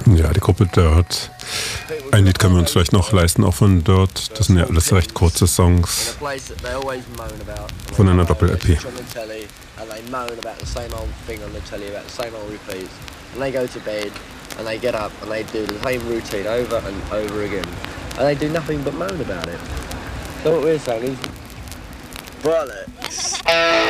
Ja, die Gruppe Dirt. Ein Lied können wir uns vielleicht noch leisten, auch von Dirt. Das sind ja alles recht kurze Songs von einer Doppel-LP. And they get up and they do the same routine over and over again. And they do nothing but moan about it. So what we're saying is, bollocks.